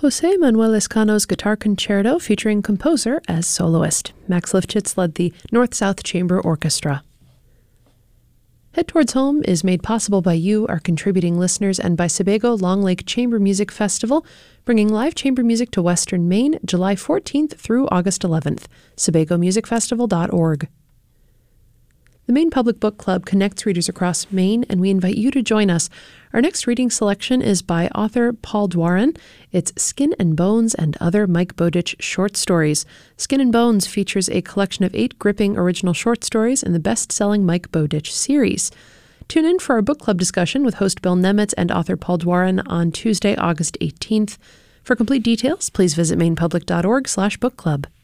José Manuel Lescano's Guitar Concerto featuring composer as soloist. Max Lifshitz led the North-South Chamber Orchestra. Head Towards Home is made possible by you, our contributing listeners, and by Sebago Long Lake Chamber Music Festival, bringing live chamber music to Western Maine July 14th through August 11th. SebagoMusicFestival.org. The Maine Public Book Club connects readers across Maine, and we invite you to join us. Our next reading selection is by author Paul Dwaran. It's Skin and Bones and Other Mike Bowditch Short Stories. Skin and Bones features a collection of 8 gripping original short stories in the best-selling Mike Bowditch series. Tune in for our book club discussion with host Bill Nemetz and author Paul Dwaran on Tuesday, August 18th. For complete details, please visit mainepublic.org/bookclub.